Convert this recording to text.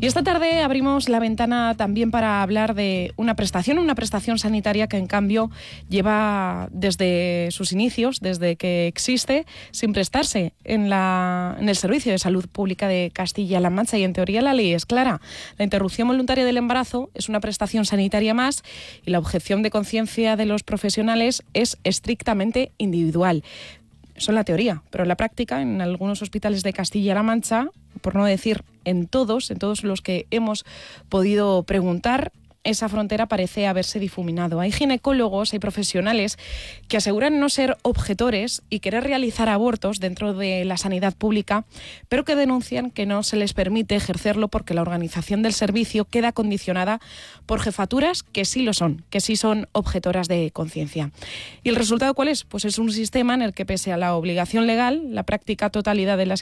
Y esta tarde abrimos la ventana también para hablar de una prestación sanitaria que en cambio lleva desde sus inicios, desde que existe, sin prestarse en el Servicio de Salud Pública de Castilla-La Mancha, y en teoría la ley es clara. La interrupción voluntaria del embarazo es una prestación sanitaria más y la objeción de conciencia de los profesionales es estrictamente individual. Eso en la teoría, pero en la práctica, en algunos hospitales de Castilla-La Mancha, por no decir en todos los que hemos podido preguntar, esa frontera parece haberse difuminado. Hay ginecólogos, hay profesionales que aseguran no ser objetores y querer realizar abortos dentro de la sanidad pública, pero que denuncian que no se les permite ejercerlo porque la organización del servicio queda condicionada por jefaturas que sí lo son, que sí son objetoras de conciencia. ¿Y el resultado cuál es? Pues es un sistema en el que, pese a la obligación legal, la práctica totalidad de las